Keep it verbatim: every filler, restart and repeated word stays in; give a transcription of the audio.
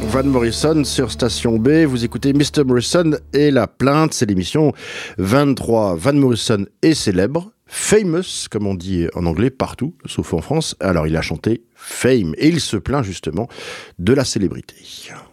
Van Morrison sur Station B. Vous écoutez mister Morrison et la plainte. C'est l'émission vingt-trois. Van Morrison est célèbre, famous, comme on dit en anglais, partout, sauf en France. Alors il a chanté Fame et il se plaint justement de la célébrité.